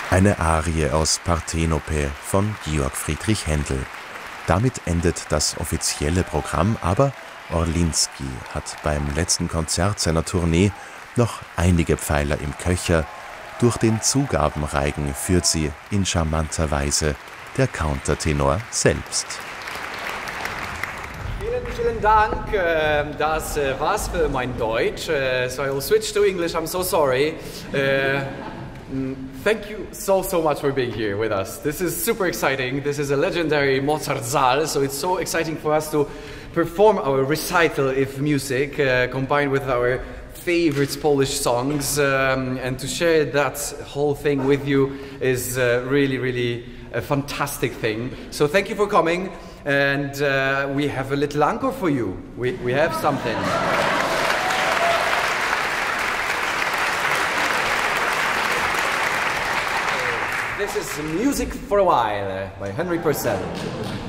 Eine Arie aus Parthenope von Georg Friedrich Händel. Damit endet das offizielle Programm, aber Orlinski hat beim letzten Konzert seiner Tournee noch einige Pfeiler im Köcher. Durch den Zugabenreigen führt sie in charmanter Weise der Countertenor selbst. Vielen Dank, das war's für mein Deutsch. So I will switch to English, I'm so sorry. Thank you so much for being here with us. This is super exciting. This is a legendary Mozart Saal, so it's so exciting for us to perform our recital of music combined with our favorite Polish songs, and to share that whole thing with you is really a fantastic thing. So thank you for coming, and we have a little encore for you. We have something. This is Music for a While by Henry Purcell.